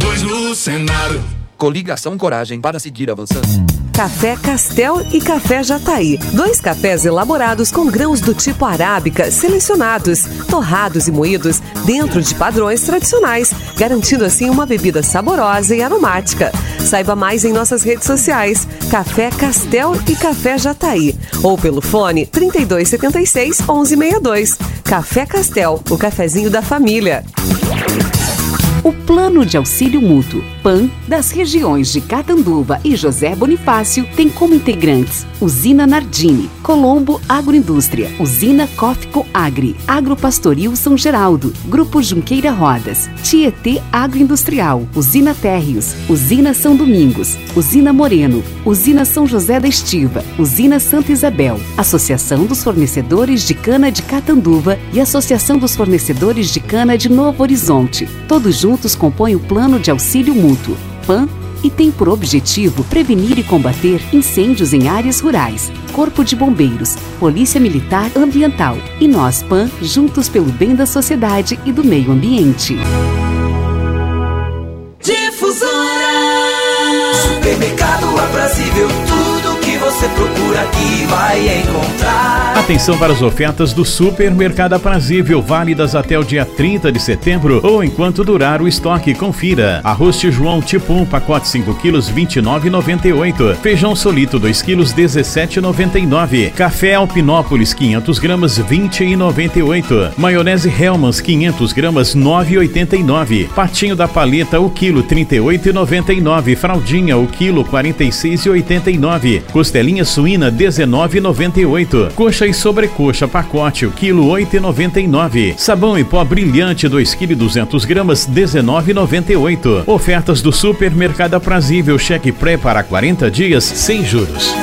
depois no Senado. Coligação Coragem para seguir avançando. Café Castel e Café Jataí. 2 cafés elaborados com grãos do tipo arábica, selecionados, torrados e moídos dentro de padrões tradicionais, garantindo assim uma bebida saborosa e aromática. Saiba mais em nossas redes sociais, Café Castel e Café Jataí, ou pelo fone 3276-1162. Café Castel, o cafezinho da família. O Plano de Auxílio Mútuo, PAN, das regiões de Catanduva e José Bonifácio tem como integrantes Usina Nardini, Colombo Agroindústria, Usina Cófico Agri, Agropastoril São Geraldo, Grupo Junqueira Rodas, Tietê Agroindustrial, Usina Térreos, Usina São Domingos, Usina Moreno, Usina São José da Estiva, Usina Santa Isabel, Associação dos Fornecedores de Cana de Catanduva e Associação dos Fornecedores de Cana de Novo Horizonte. Todos juntos compõem o Plano de Auxílio Mútuo, PAN, e tem por objetivo prevenir e combater incêndios em áreas rurais. Corpo de Bombeiros, Polícia Militar Ambiental e nós, PAN, juntos pelo bem da sociedade e do meio ambiente. Difusora Supermercado Aprazível, tudo que você procura aqui vai encontrar. Atenção para as ofertas do Supermercado Aprazível, válidas até o dia 30 de setembro ou enquanto durar o estoque. Confira. Arroz Tijuão tipo 1, pacote 5 quilos, R$ 29,98. Feijão Solito 2 quilos, R$ 17,99. Café Alpinópolis 500 gramas, R$ 20,98. Maionese Hellmann's 500 gramas, R$ 9,89. Patinho da Paleta, o quilo, R$ 38,99. Fraldinha, o quilo, R$ 46,89. Costelinha suína, R$ 19,98. Coxa e sobrecoxa, pacote, o quilo, R$ 8,99. Sabão em pó brilhante, 2 kg 200 gramas, R$ 19,98. Ofertas do Supermercado Aprazível, cheque pré para 40 dias, sem juros.